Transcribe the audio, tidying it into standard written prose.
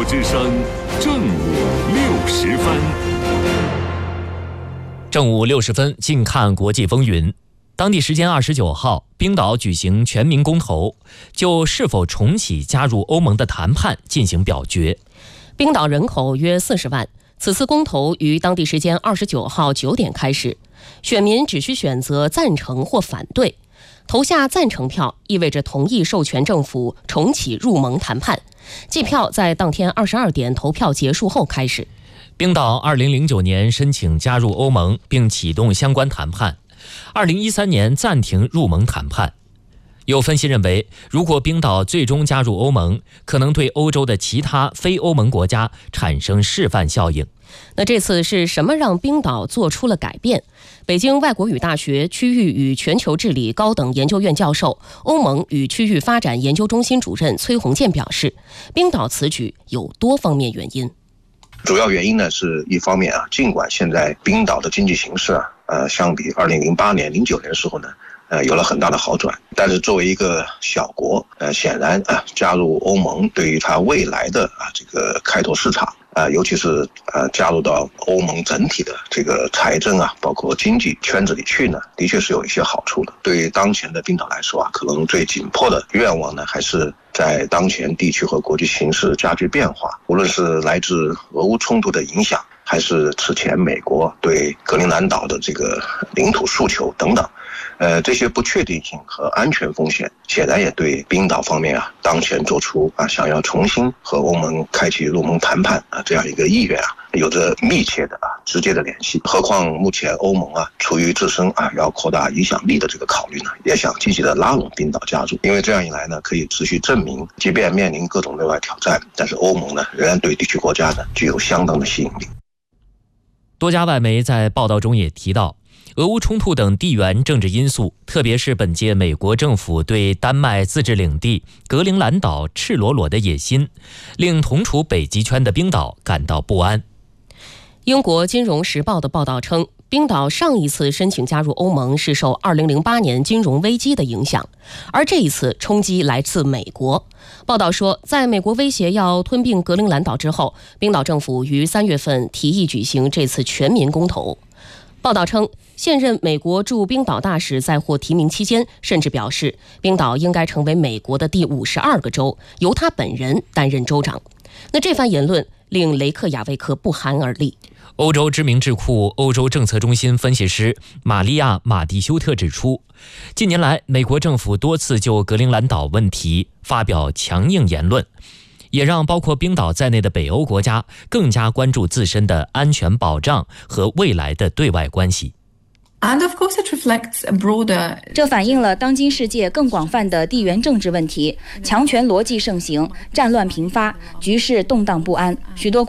之声正午60分。 正午60分，近看国际风云。当地时间29号，冰岛举行全民公投，就是否重启加入欧盟的谈判进行表决。 冰岛人口约40万，此次公投于当地时间29号9点开始，选民只需选择赞成或反对。投下赞成票意味着同意授权政府重启入盟谈判，计票在当天22点投票结束后开始。 冰岛2009年申请加入欧盟并启动相关谈判，2013年暂停入盟谈判。有分析认为，如果冰岛最终加入欧盟，可能对欧洲的其他非欧盟国家产生示范效应。 那这次是什么让冰岛做出了改变？北京外国语大学区域与全球治理高等研究院教授、欧盟与区域发展研究中心主任崔洪建表示，冰岛此举有多方面原因。 主要原因呢是一方面尽管现在冰岛的经济形势相比2008年、09年的时候呢，有了很大的好转，但是作为一个小国，显然加入欧盟对于它未来的这个开拓市场尤其是加入到欧盟整体的这个财政包括经济圈子里去呢，的确是有一些好处的。对于当前的冰岛来说可能最紧迫的愿望呢，还是在当前地区和国际形势加剧变化，无论是来自俄乌冲突的影响，还是此前美国对格陵兰岛的这个领土诉求等等，这些不确定性和安全风险，显然也对冰岛方面当前做出想要重新和欧盟开启入盟谈判这样一个意愿有着密切的直接的联系。何况目前欧盟出于自身要扩大影响力的这个考虑呢，也想积极的拉拢冰岛加入，因为这样一来呢，可以持续证明，即便面临各种内外挑战，但是欧盟呢仍然对地区国家呢具有相当的吸引力。 多家外媒在报道中也提到，俄乌冲突等地缘政治因素，特别是本届美国政府对丹麦自治领地格陵兰岛赤裸裸的野心，令同处北极圈的冰岛感到不安。 英国金融时报的报道称，冰岛上一次申请加入欧盟是受2008年金融危机的影响，而这一次冲击来自美国。报道说，在美国威胁要吞并格陵兰岛之后，冰岛政府于3月份提议举行这次全民公投。报道称，现任美国驻冰岛大使在获提名期间甚至表示，冰岛应该成为美国的第52个州，由他本人担任州长。那这番言论令雷克雅未克不寒而栗。 欧洲知名智库欧洲政策中心分析师玛利亚·马蒂修特指出，近年来美国政府多次就格陵兰岛问题发表强硬言论，也让包括冰岛在内的北欧国家更加关注自身的安全保障和未来的对外关系。 这反映了当今世界更广泛的地缘政治问题，强权逻辑盛行，战乱频发，局势动荡不安，许多